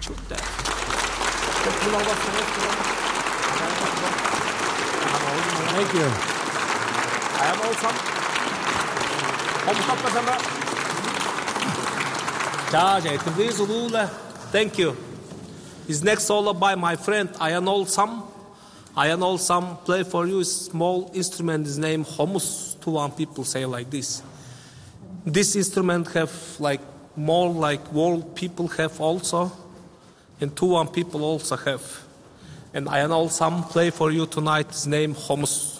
Thank you. I am also. Thank you. Is next solo by my friend Ayan Olsam. Ayan Olsam play for you a small instrument is named Homus. Tuvan people say like this. This instrument have like more like world people have also, and Tuvan people also have. And Ayan Olsam play for you tonight is named Homus.